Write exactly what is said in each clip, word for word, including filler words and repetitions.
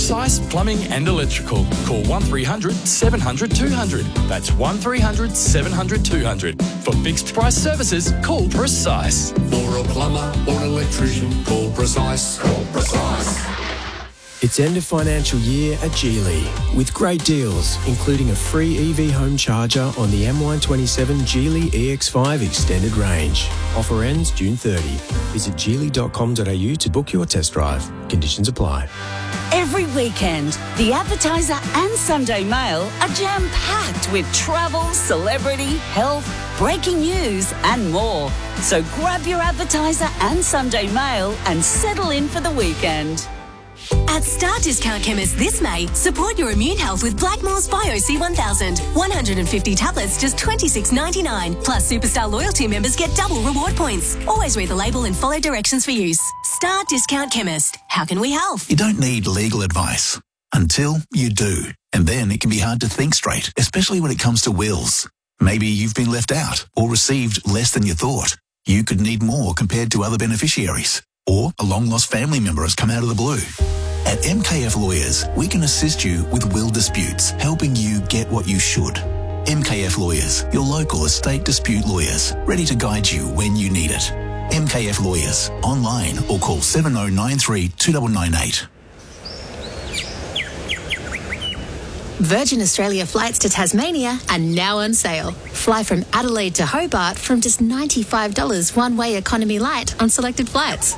Precise Plumbing and Electrical. Call one three hundred seven hundred two hundred. That's one three hundred seven hundred two hundred. For fixed price services, call Precise. For a plumber or an electrician, call Precise. Call Precise. It's end of financial year at Geely with great deals, including a free E V home charger on the M one twenty-seven Geely E X five Extended Range. Offer ends June thirtieth. Visit geely dot com dot a u to book your test drive. Conditions apply. Every weekend, the Advertiser and Sunday Mail are jam-packed with travel, celebrity, health, breaking news and more. So grab your Advertiser and Sunday Mail and settle in for the weekend. At Star Discount Chemist this May, support your immune health with Blackmore's Bio C one thousand. one hundred fifty tablets, just twenty-six ninety-nine. Plus, Superstar loyalty members get double reward points. Always read the label and follow directions for use. Star Discount Chemist. How can we help? You don't need legal advice until you do. And then it can be hard to think straight, especially when it comes to wills. Maybe you've been left out or received less than you thought. You could need more compared to other beneficiaries. Or a long-lost family member has come out of the blue. At M K F Lawyers, we can assist you with will disputes, helping you get what you should. M K F Lawyers, your local estate dispute lawyers, ready to guide you when you need it. M K F Lawyers, online or call seven oh nine three two nine nine eight. Virgin Australia flights to Tasmania are now on sale. Fly from Adelaide to Hobart from just ninety-five dollars one-way economy light on selected flights.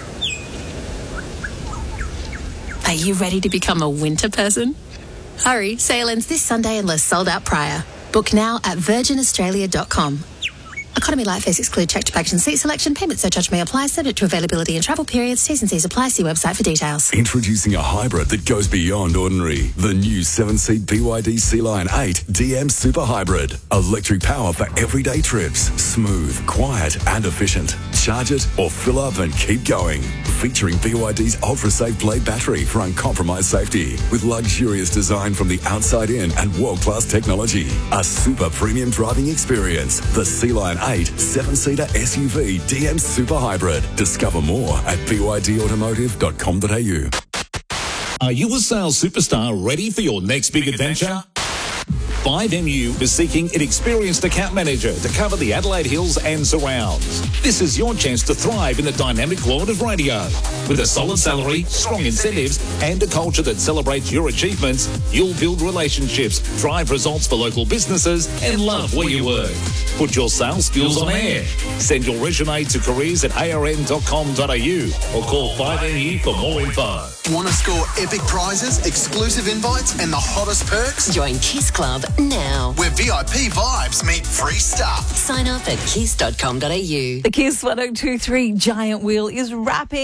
Are you ready to become a winter person? Hurry, sale ends this Sunday unless sold out prior. Book now at virgin australia dot com. Economy light fares exclude checked baggage and seat selection. Payment surcharge may apply, subject to availability and travel periods. T's and C's apply. See website for details. Introducing a hybrid that goes beyond ordinary. The new seven-seat B Y D Sea Line eight D M Super Hybrid. Electric power for everyday trips. Smooth, quiet and efficient. Charge it or fill up and keep going. Featuring B Y D's ultra-safe blade battery for uncompromised safety. With luxurious design from the outside in and world-class technology. A super premium driving experience. The Sea Line eight seven-seater S U V D M Super Hybrid. Discover more at b y d automotive dot com dot a u. Are you a sales superstar ready for your next big adventure? five M U is seeking an experienced account manager to cover the Adelaide Hills and surrounds. This is your chance to thrive in the dynamic world of radio. With a solid salary, strong incentives, and a culture that celebrates your achievements, you'll build relationships, drive results for local businesses, and love where you work. Put your sales skills on air. Send your resume to careers at a r n dot com dot a u or call five M U for more info. Want to score epic prizes, exclusive invites, and the hottest perks? Join Kiss Club now. Where V I P vibes meet free stuff. Sign up at kiss dot com dot a u. The Kiss one oh two three Giant Wheel is wrapping